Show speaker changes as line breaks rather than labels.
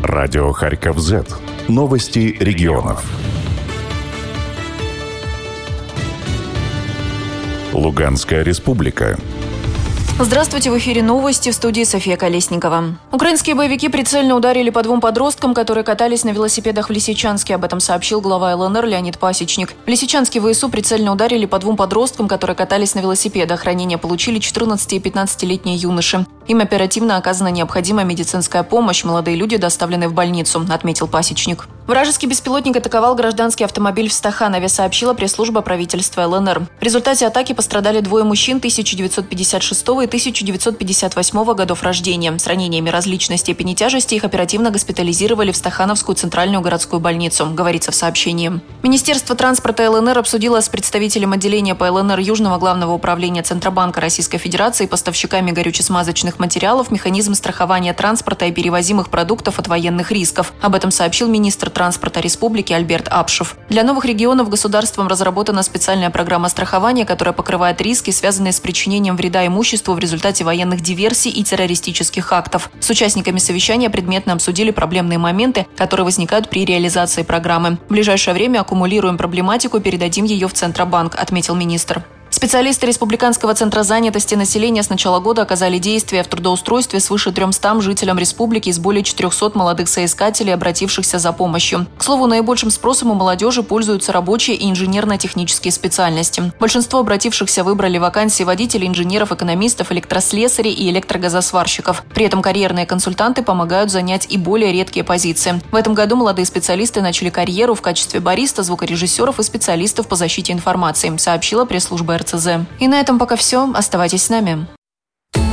Радио Харьков Z. Новости регионов. Луганская республика.
Здравствуйте, в эфире новости, в студии София Колесникова. Украинские боевики прицельно ударили по двум подросткам, которые катались на велосипедах в Лисичанске. Об этом сообщил глава ЛНР Леонид Пасечник. В Лисичанске ВСУ прицельно ударили по двум подросткам, которые катались на велосипедах. Ранения получили 14 и 15-летние юноши. Им оперативно оказана необходимая медицинская помощь. Молодые люди доставлены в больницу, отметил Пасечник. Вражеский беспилотник атаковал гражданский автомобиль в Стаханове, сообщила пресс-служба правительства ЛНР. В результате атаки пострадали двое мужчин 1956 и 1958 годов рождения. С ранениями различной степени тяжести их оперативно госпитализировали в Стахановскую центральную городскую больницу, говорится в сообщении. Министерство транспорта ЛНР обсудило с представителем отделения по ЛНР Южного главного управления Центробанка Российской Федерации и поставщиками горюче-смазочных материалов механизм страхования транспорта и перевозимых продуктов от военных рисков. Об этом сообщил министр транспорта республики Альберт Апшев. Для новых регионов государством разработана специальная программа страхования, которая покрывает риски, связанные с причинением вреда имуществу в результате военных диверсий и террористических актов. С участниками совещания предметно обсудили проблемные моменты, которые возникают при реализации программы. В ближайшее время аккумулируем проблематику, передадим ее в Центробанк, отметил министр. Специалисты Республиканского центра занятости населения с начала года оказали действия в трудоустройстве свыше 300 жителям республики из более 400 молодых соискателей, обратившихся за помощью. К слову, наибольшим спросом у молодежи пользуются рабочие и инженерно-технические специальности. Большинство обратившихся выбрали вакансии водителей, инженеров, экономистов, электрослесарей и электрогазосварщиков. При этом карьерные консультанты помогают занять и более редкие позиции. В этом году молодые специалисты начали карьеру в качестве бариста, звукорежиссеров и специалистов по защите информации, сообщила пресс-служба РЦЗ. И на этом пока все. Оставайтесь с нами.